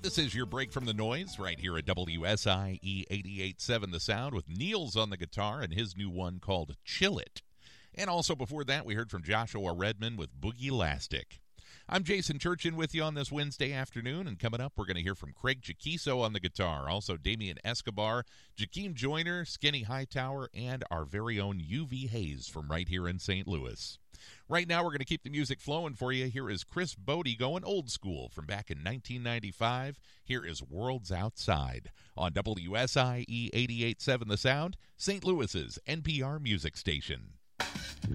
This is your break from the noise right here at WSIE 88.7 The Sound with Niels on the guitar and his new one called Chill It. And also before that, we heard from Joshua Redman with Boogie Lastic. I'm Jason Churchin with you on this Wednesday afternoon, and coming up, we're going to hear from Craig Chiquiso on the guitar, also Damian Escobar, Jakeem Joyner, Skinny Hightower, and our very own UV Hayes from right here in St. Louis. Right now, we're going to keep the music flowing for you. Here is Chris Bodie going old school from back in 1995. Here is Worlds Outside on WSIE 88.7 The Sound, St. Louis's NPR music station.